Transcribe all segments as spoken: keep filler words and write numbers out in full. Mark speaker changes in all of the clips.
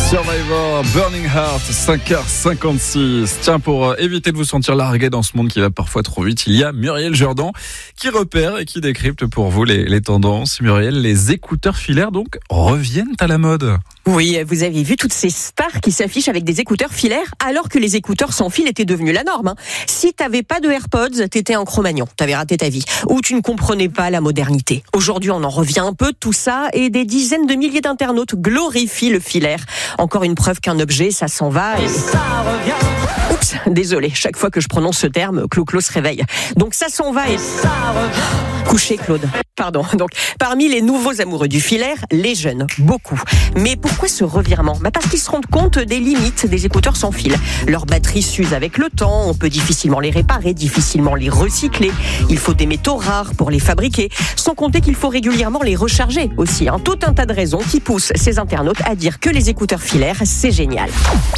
Speaker 1: Survivor, Burning Heart, cinq heures cinquante-six. Tiens, pour éviter de vous sentir largué dans ce monde qui va parfois trop vite, il y a Muriel Jourdan qui repère et qui décrypte pour vous les, les tendances. Muriel, les écouteurs filaires donc reviennent à la mode.
Speaker 2: Oui, vous avez vu toutes ces stars qui s'affichent avec des écouteurs filaires alors que les écouteurs sans fil étaient devenus la norme. Hein. Si t'avais pas de AirPods, t'étais un Cro-Magnon, t'avais raté ta vie. Ou tu ne comprenais pas la modernité. Aujourd'hui, on en revient un peu de tout ça et des dizaines de milliers d'internautes glorifient le filaire. Encore une preuve qu'un objet, ça s'en va et... et ça revient. Oups, désolé, chaque fois que je prononce ce terme, Clo-Clo se réveille. Donc ça s'en va et... et ça revient. Couché, Claude. Pardon. Donc, parmi les nouveaux amoureux du filaire, les jeunes, beaucoup. Mais pourquoi ce revirement ? Bah parce qu'ils se rendent compte des limites des écouteurs sans fil. Leur batterie s'use avec le temps, on peut difficilement les réparer, difficilement les recycler. Il faut des métaux rares pour les fabriquer, sans compter qu'il faut régulièrement les recharger aussi. Hein. Tout un tas de raisons qui poussent ces internautes à dire que les écouteurs filaires, c'est génial.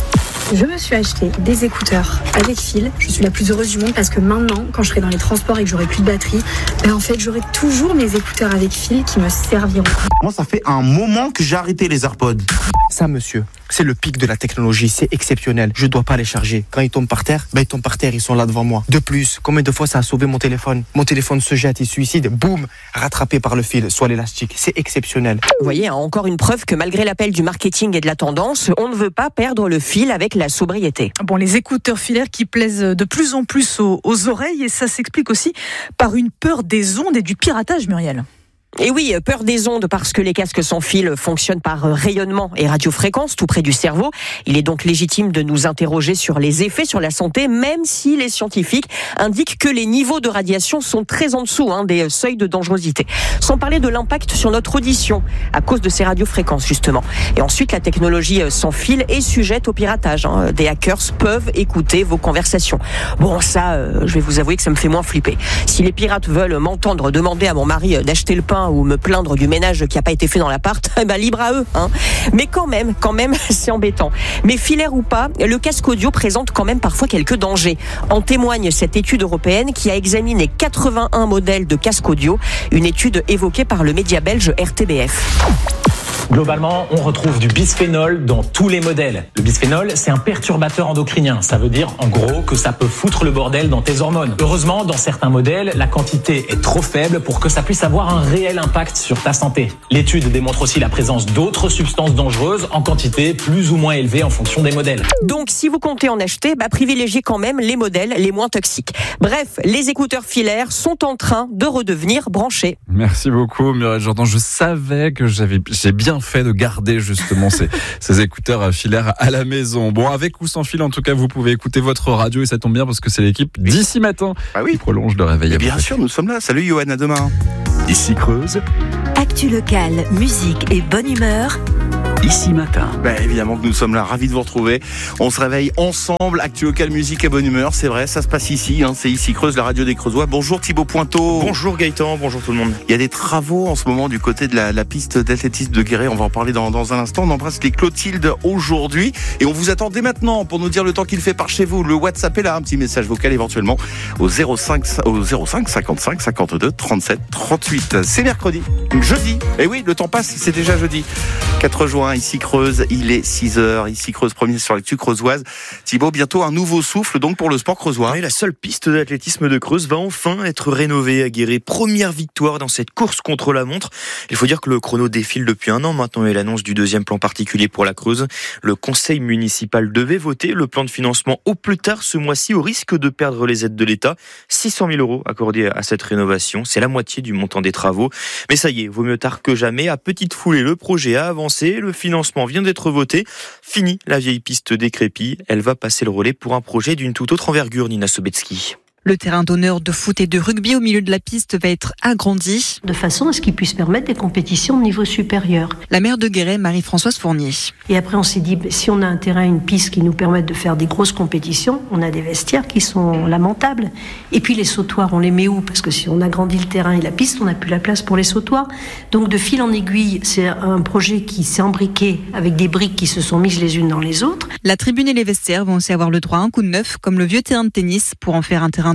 Speaker 3: Je me suis acheté des écouteurs avec fil. Je suis la plus heureuse du monde parce que maintenant, quand je serai dans les transports et que j'aurai plus de batterie, ben en fait, j'aurai toujours mes écouteurs avec fil qui me serviront.
Speaker 4: Moi, ça fait un moment que j'ai arrêté les AirPods.
Speaker 5: Ça, monsieur, c'est le pic de la technologie, c'est exceptionnel. Je dois pas les charger. Quand ils tombent par terre, ben ils tombent par terre, ils sont là devant moi. De plus, combien de fois ça a sauvé mon téléphone ? Mon téléphone se jette, il suicide, boum, rattrapé par le fil, soit l'élastique. C'est exceptionnel.
Speaker 2: Vous voyez, hein, encore une preuve que malgré l'appel du marketing et de la tendance, on ne veut pas perdre le fil avec la sobriété.
Speaker 6: Bon, les écouteurs filaires qui plaisent de plus en plus aux, aux oreilles et ça s'explique aussi par une peur des ondes et du piratage, Muriel.
Speaker 2: Et oui, peur des ondes parce que les casques sans fil fonctionnent par rayonnement et radiofréquence tout près du cerveau. Il est donc légitime de nous interroger sur les effets sur la santé, même si les scientifiques indiquent que les niveaux de radiation sont très en dessous hein, des seuils de dangerosité. Sans parler de l'impact sur notre audition à cause de ces radiofréquences justement. Et ensuite, la technologie sans fil est sujette au piratage. Hein. Des hackers peuvent écouter vos conversations. Bon, ça, euh, je vais vous avouer que ça me fait moins flipper. Si les pirates veulent m'entendre demander à mon mari d'acheter le pain ou me plaindre du ménage qui n'a pas été fait dans l'appart, bah libre à eux. Hein. Mais quand même, quand même, c'est embêtant. Mais filaire ou pas, le casque audio présente quand même parfois quelques dangers. En témoigne cette étude européenne qui a examiné quatre-vingt-un modèles de casques audio, une étude évoquée par le média belge R T B F.
Speaker 7: Globalement, on retrouve du bisphénol dans tous les modèles. Le bisphénol, c'est un perturbateur endocrinien. Ça veut dire, en gros, que ça peut foutre le bordel dans tes hormones. Heureusement, dans certains modèles, la quantité est trop faible pour que ça puisse avoir un réel impact sur ta santé. L'étude démontre aussi la présence d'autres substances dangereuses en quantité plus ou moins élevée en fonction des modèles.
Speaker 2: Donc, si vous comptez en acheter, bah, privilégiez quand même les modèles les moins toxiques. Bref, les écouteurs filaires sont en train de redevenir branchés.
Speaker 1: Merci beaucoup, Muriel Jourdan. Je savais que j'avais, j'ai bien fait de garder justement ces, ces écouteurs filaires à la maison. Bon, avec ou sans fil, en tout cas, vous pouvez écouter votre radio et ça tombe bien parce que c'est l'équipe d'ici matin
Speaker 4: ah oui.
Speaker 1: qui prolonge le réveil.
Speaker 4: Et bien sûr, nous sommes là. Salut Johan, à demain.
Speaker 8: Ici Creuse.
Speaker 9: Actu locale, musique et bonne humeur.
Speaker 8: Ici matin.
Speaker 4: Ben évidemment que nous sommes là, ravis de vous retrouver. On se réveille ensemble, actu local, musique et bonne humeur. C'est vrai, ça se passe ici, hein, c'est ici Creuse, la radio des Creusois. Bonjour Thibaut Pointeau.
Speaker 10: Bonjour Gaëtan, bonjour tout le monde.
Speaker 4: Il y a des travaux en ce moment du côté de la, la piste d'athlétisme de Guéret. On va en parler dans, dans un instant. On embrasse les Clotilde aujourd'hui et on vous attend dès maintenant pour nous dire le temps qu'il fait par chez vous. Le WhatsApp est là, un petit message vocal éventuellement au zéro cinq, au zéro cinq cinquante-cinq cinquante-deux trente-sept trente-huit. C'est mercredi, jeudi. Et oui, le temps passe, c'est déjà jeudi. quatre juin, ici Creuse, il est six heures, ici Creuse, premier sur l'actu creusoise. Thibaut, bientôt un nouveau souffle donc pour le sport creusois.
Speaker 10: Oui, la seule piste d'athlétisme de Creuse va enfin être rénovée à Guéret. Première victoire dans cette course contre la montre. Il faut dire que le chrono défile depuis un an maintenant et l'annonce du deuxième plan particulier pour la Creuse. Le conseil municipal devait voter le plan de financement au plus tard ce mois-ci au risque de perdre les aides de l'État. six cent mille euros accordés à cette rénovation. C'est la moitié du montant des travaux. Mais ça y est, vaut mieux tard que jamais. À petite foulée, le projet a avancé. Le financement vient d'être voté. Fini la vieille piste décrépite. Elle va passer le relais pour un projet d'une toute autre envergure, Nina Sobetsky.
Speaker 11: Le terrain d'honneur de foot et de rugby au milieu de la piste va être agrandi.
Speaker 12: De façon à ce qu'il puisse permettre des compétitions de niveau supérieur.
Speaker 11: La maire de Guéret, Marie-Françoise Fournier.
Speaker 12: Et après, on s'est dit, si on a un terrain, une piste qui nous permettent de faire des grosses compétitions, on a des vestiaires qui sont lamentables. Et puis les sautoirs, on les met où ? Parce que si on agrandit le terrain et la piste, on n'a plus la place pour les sautoirs. Donc de fil en aiguille, c'est un projet qui s'est embriqué avec des briques qui se sont mises les unes dans les autres.
Speaker 11: La tribune et les vestiaires vont aussi avoir le droit à un coup de neuf, comme le vieux terrain de tennis, pour en faire un terrain de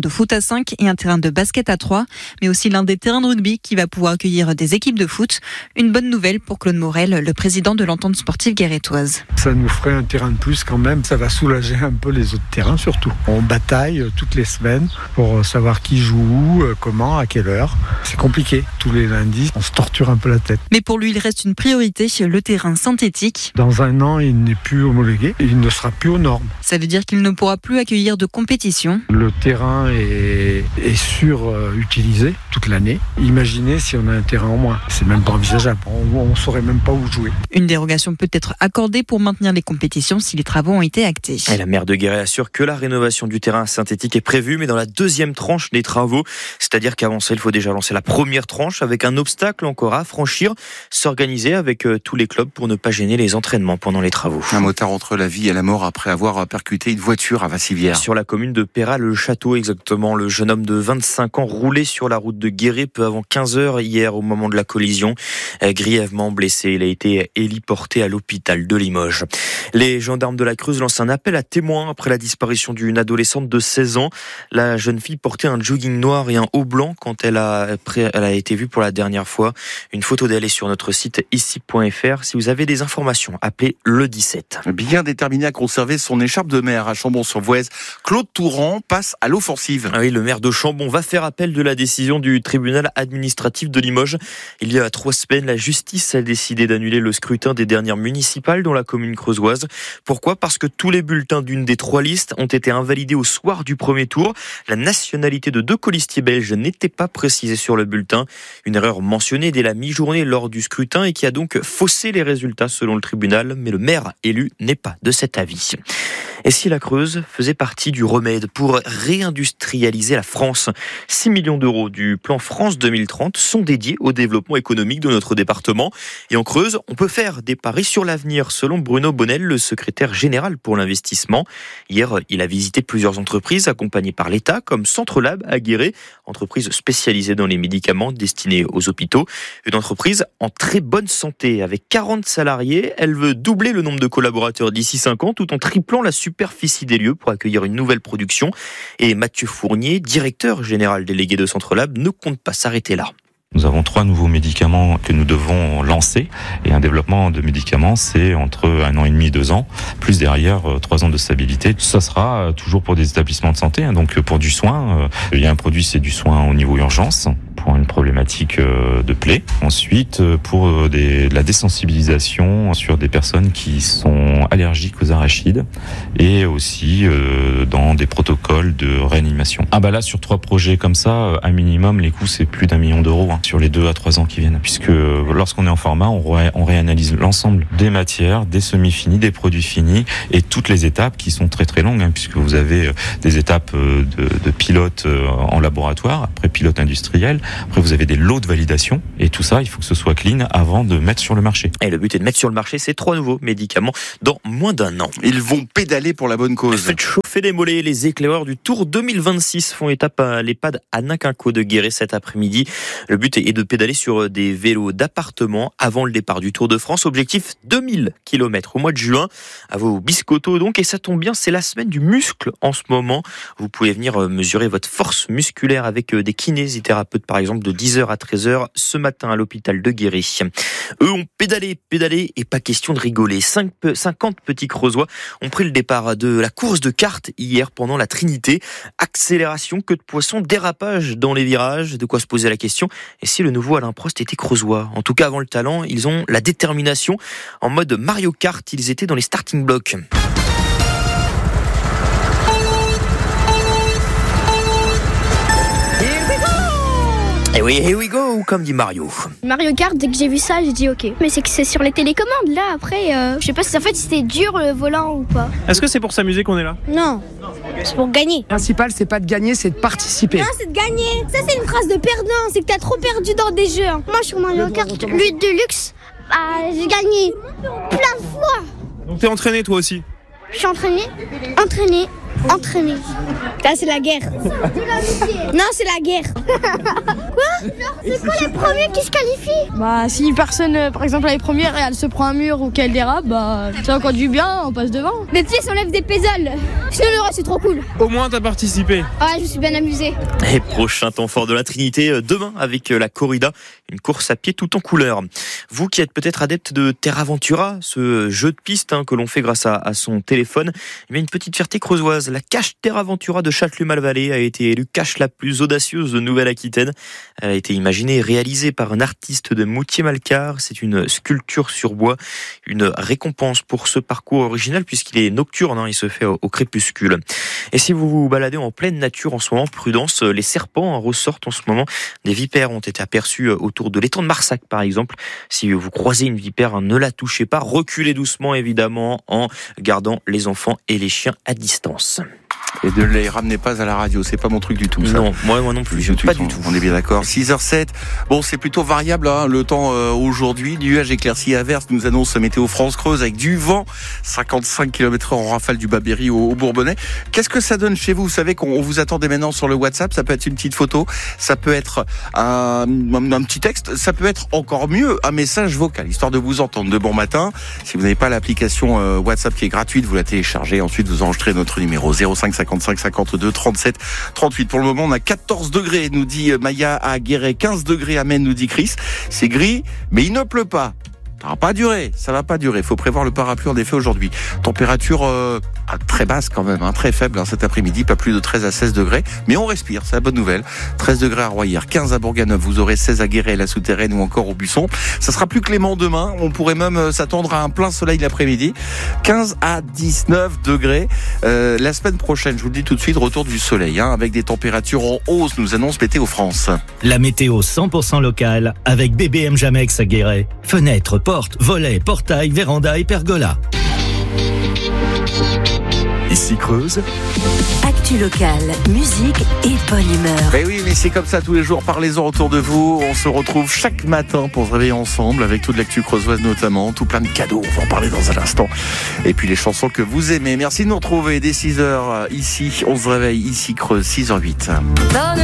Speaker 11: de foot à cinq et un terrain de basket à trois, mais aussi l'un des terrains de rugby qui va pouvoir accueillir des équipes de foot. Une bonne nouvelle pour Claude Morel, le président de l'entente sportive guérétoise.
Speaker 13: Ça nous ferait un terrain de plus quand même, ça va soulager un peu les autres terrains surtout. On bataille toutes les semaines pour savoir qui joue où, comment, à quelle heure. C'est compliqué. Tous les lundis, on se torture un peu la tête.
Speaker 11: Mais pour lui, il reste une priorité, le terrain synthétique.
Speaker 13: Dans un an, il n'est plus homologué, il ne sera plus aux normes.
Speaker 11: Ça veut dire qu'il ne pourra plus accueillir de compétition.
Speaker 13: Le terrain est, est surutilisé toute l'année. Imaginez si on a un terrain en moins. C'est même pas envisageable. On ne saurait même pas où jouer.
Speaker 11: Une dérogation peut être accordée pour maintenir les compétitions si les travaux ont été actés.
Speaker 10: Et la maire de Guéret assure que la rénovation du terrain synthétique est prévue, mais dans la deuxième tranche des travaux. C'est-à-dire qu'avant ça, il faut déjà lancer la première tranche avec un obstacle encore à franchir, s'organiser avec tous les clubs pour ne pas gêner les entraînements pendant les travaux.
Speaker 4: Un motard entre la vie et la mort après avoir percuté une voiture à Vassivière.
Speaker 10: Sur la commune de Péral-le-Château, exactement. Le jeune homme de vingt-cinq ans roulait sur la route de Guéret peu avant quinze heures hier au moment de la collision. Grièvement blessé, il a été héliporté à l'hôpital de Limoges. Les gendarmes de la Creuse lancent un appel à témoins après la disparition d'une adolescente de seize ans. La jeune fille portait un jogging noir et un haut blanc quand elle a, elle a été vue pour la dernière fois. Une photo d'elle est sur notre site ici point f r. Si vous avez des informations, appelez le dix-sept.
Speaker 4: Bien déterminé à conserver son écharpe de mer à Chambon-sur-Voueize, Claude Touran passe à l'offensive.
Speaker 10: Ah oui, le maire de Chambon va faire appel de la décision du tribunal administratif de Limoges. Il y a trois semaines, la justice a décidé d'annuler le scrutin des dernières municipales dans la commune creusoise. Pourquoi ? Parce que tous les bulletins d'une des trois listes ont été invalidés au soir du premier tour. La nationalité de deux colistiers belges n'était pas précisée sur le bulletin. Une erreur mentionnée dès la mi-journée lors du scrutin et qui a donc faussé les résultats selon le tribunal. Mais le maire élu n'est pas de cet avis. Et si la Creuse faisait partie du remède pour réindustrialiser la France ? six millions d'euros du plan France deux mille trente sont dédiés au développement économique de notre département. Et en Creuse, on peut faire des paris sur l'avenir, selon Bruno Bonnel, le secrétaire général pour l'investissement. Hier, il a visité plusieurs entreprises accompagnées par l'État, comme Centrelab à Guéret, entreprise spécialisée dans les médicaments destinés aux hôpitaux. Une entreprise en très bonne santé, avec quarante salariés. Elle veut doubler le nombre de collaborateurs d'ici cinq ans, tout en triplant la superficie des lieux pour accueillir une nouvelle production. Et Mathieu Fournier, directeur général délégué de Centrelab, ne compte pas s'arrêter là.
Speaker 14: Nous avons trois nouveaux médicaments que nous devons lancer. Et un développement de médicaments, c'est entre un an et demi et deux ans, plus derrière trois ans de stabilité. Ça sera toujours pour des établissements de santé, hein, donc pour du soin. Il y a un produit, c'est du soin au niveau urgence, pour une problématique de plaie. Ensuite, pour des, de la désensibilisation sur des personnes qui sont allergiques aux arachides et aussi euh, dans des protocoles de réanimation. Ah bah là, sur trois projets comme ça, un minimum, les coûts, c'est plus d'un million d'euros hein, sur les deux à trois ans qui viennent. Puisque lorsqu'on est en format, on, ré, on réanalyse l'ensemble des matières, des semi-finis, des produits finis et toutes les étapes qui sont très très longues, hein, puisque vous avez des étapes de, de pilote en laboratoire, après pilote industriel. Après, vous avez des lots de validation et tout ça, il faut que ce soit clean avant de mettre sur le marché.
Speaker 10: Et le but est de mettre sur le marché ces trois nouveaux médicaments dans moins d'un an.
Speaker 4: Ils vont pédaler pour la bonne cause.
Speaker 10: Faites chauffer les mollets. Les éclaireurs du Tour deux mille vingt-six font étape à l'EHPAD Anaquinco de Guéret cet après-midi. Le but est de pédaler sur des vélos d'appartement avant le départ du Tour de France. Objectif deux mille kilomètres au mois de juin. À vos biscottos donc. Et ça tombe bien, c'est la semaine du muscle en ce moment. Vous pouvez venir mesurer votre force musculaire avec des kinésithérapeutes par exemple de dix heures à treize heures ce matin à l'hôpital de Guéret. Eux ont pédalé, pédalé et pas question de rigoler. cinquante petits Creusois ont pris le départ de la course de cartes hier pendant la Trinité. Accélération, queue de poisson, dérapage dans les virages. De quoi se poser la question. Et si le nouveau Alain Prost était Creusois ? En tout cas, avant le talent, ils ont la détermination. En mode Mario Kart, ils étaient dans les starting blocks. Et oui, here we go, comme dit Mario.
Speaker 15: Mario Kart, dès que j'ai vu ça, j'ai dit ok. Mais c'est que c'est sur les télécommandes, là, après, euh, je sais pas si en fait c'était dur le volant ou pas.
Speaker 16: Est-ce que c'est pour s'amuser qu'on est là ?
Speaker 15: Non, c'est pour gagner.
Speaker 17: Le principal, c'est pas de gagner, c'est de participer.
Speaker 15: Non, c'est de gagner. Ça, c'est une phrase de perdant, c'est que t'as trop perdu dans des jeux. Moi, sur Mario Kart, lutte de luxe, bah, j'ai gagné plein de fois.
Speaker 16: Donc t'es entraîné toi aussi ?
Speaker 15: Je suis entraîné, entraîné. Entraîner. Là, c'est la guerre. Non, c'est la guerre. Quoi? C'est quoi les premiers qui se qualifient?
Speaker 16: Bah, si une personne, euh, par exemple, elle est première et elle se prend un mur ou qu'elle dérape, bah, ça conduit bien, on passe devant.
Speaker 15: Les petits s'enlèvent des pédales. Sinon, le reste, c'est trop cool.
Speaker 18: Au moins, t'as participé.
Speaker 15: Ouais, je me suis bien amusée.
Speaker 10: Et prochain temps fort de la Trinité, demain avec la corrida, une course à pied tout en couleur. Vous qui êtes peut-être adepte de Terraventura, ce jeu de piste hein, que l'on fait grâce à, à son téléphone, eh bien une petite fierté creusoise. La cache Terraventura de Châtelet-Malvalais a été élue cache la plus audacieuse de Nouvelle-Aquitaine. Elle a été imaginée et réalisée par un artiste de Moutier-Malcar. C'est une sculpture sur bois, une récompense pour ce parcours original puisqu'il est nocturne, hein, il se fait au, au crépuscule. Et si vous vous baladez en pleine nature en ce moment, prudence, les serpents hein, ressortent en ce moment. Des vipères ont été aperçues autour de l'étang de Marsac par exemple. Si vous croisez une vipère, hein, ne la touchez pas, reculez doucement évidemment en gardant les enfants et les chiens à distance.
Speaker 4: Et ne les ramenez pas à la radio, c'est pas mon truc du tout. Ça.
Speaker 10: Non, moi, moi non plus, je pas du tout.
Speaker 4: On est bien d'accord. six heures sept. Bon, c'est plutôt variable, hein, le temps euh, aujourd'hui. Nuages éclaircis averses nous annonce Météo France Creuse avec du vent, cinquante-cinq kilomètres heure en rafale du Bas-Berry au, au Bourbonnais. Qu'est-ce que ça donne chez vous? Vous savez qu'on vous attendait maintenant sur le WhatsApp. Ça peut être une petite photo, ça peut être un, un, un petit texte, ça peut être encore mieux un message vocal, histoire de vous entendre de bon matin. Si vous n'avez pas l'application euh, WhatsApp qui est gratuite, vous la téléchargez. Ensuite, vous enregistrez notre numéro zéro cinq cinquante-cinq cinquante-deux trente-sept trente-huit. Pour le moment, on a quatorze degrés, nous dit Maya à Guéret, quinze degrés à Maine, nous dit Chris. C'est gris, mais il ne pleut pas. Ça va pas durer, ça va pas durer. Il faut prévoir le parapluie en effet aujourd'hui. Température euh, très basse quand même, hein, très faible hein, cet après-midi, pas plus de treize à seize degrés. Mais on respire, c'est la bonne nouvelle. treize degrés à Royer, quinze à Bourganeuf, vous aurez seize à Guéret, la Souterraine ou encore au Buisson. Ça sera plus clément demain, on pourrait même s'attendre à un plein soleil l'après-midi. quinze à dix-neuf degrés. Euh, la semaine prochaine, je vous le dis tout de suite, retour du soleil, hein, avec des températures en hausse, nous annonce Météo France.
Speaker 19: La météo cent pour cent locale avec B B M Jamex à Guéret. Fenêtres, portes, volets, portails, véranda et pergola.
Speaker 8: Ici Creuse.
Speaker 9: Actu locale, musique et bonne humeur.
Speaker 4: Ben oui, mais c'est comme ça tous les jours. Parlez-en autour de vous. On se retrouve chaque matin pour se réveiller ensemble avec toute l'actu creusoise notamment. Tout plein de cadeaux. On va en parler dans un instant. Et puis les chansons que vous aimez. Merci de nous retrouver dès six heures ici. On se réveille ici Creuse, six heures huit.